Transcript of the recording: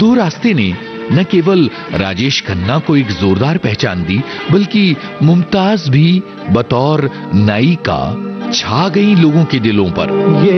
दो रास्ते ने न केवल राजेश खन्ना को एक जोरदार पहचान दी, बल्कि मुमताज भी बतौर नायिका छा गई लोगों के दिलों पर।